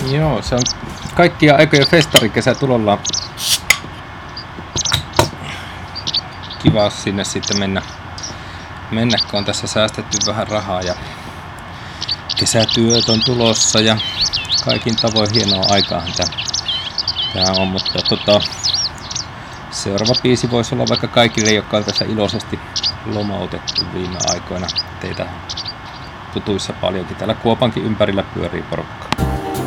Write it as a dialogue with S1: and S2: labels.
S1: Joo, se on kaikkia aikoja festarikesä tulolla. Kiva sinne sitten mennä, kun on tässä säästetty vähän rahaa ja kesätyöt on tulossa ja kaikin tavoin hienoa aikaahan tää on, mutta seuraava biisi voisi olla vaikka kaikille, jotka on tässä iloisesti lomautettu viime aikoina. Teitä tutuissa paljonkin. Täällä Kuopankin ympärillä pyörii porukkaa.